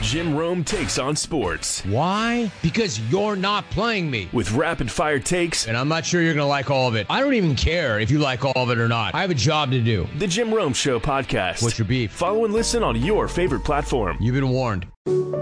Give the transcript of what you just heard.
Jim Rome Takes on Sports. Why? Because you're not playing me. With rapid-fire takes. And I'm not sure you're going to like all of it. I don't even care if you like all of it or not. I have a job to do. The Jim Rome Show podcast. What's your beef? Follow and listen on your favorite platform. You've been warned.